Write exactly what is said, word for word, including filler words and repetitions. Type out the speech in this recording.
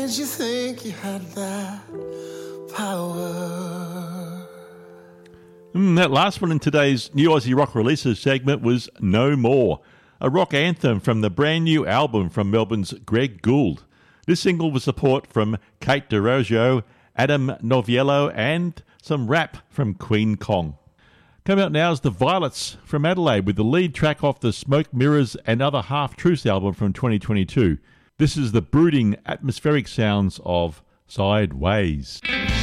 Did you think you had that power? Mm, that last one in today's New Aussie Rock Releases segment was No More, a rock anthem from the brand new album from Melbourne's Greg Gould. This single was support from Kate DeRoggio, Adam Noviello and some rap from Queen Kong. Coming up now is The Violets from Adelaide with the lead track off the Smoke Mirrors and Other Half-Truths album from twenty twenty-two. This is the brooding atmospheric sounds of Sideways.